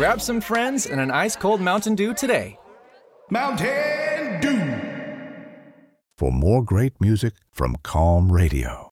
Grab some friends and an ice-cold Mountain Dew today. Mountain Dew. For more great music from Calm Radio.